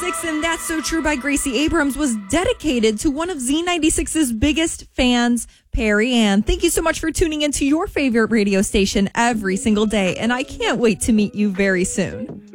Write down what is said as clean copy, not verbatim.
Z96 and That's So True by Gracie Abrams was dedicated to one of Z96's biggest fans, Perry Ann. Thank you so much for tuning into your favorite radio station every single day, and I can't wait to meet you very soon.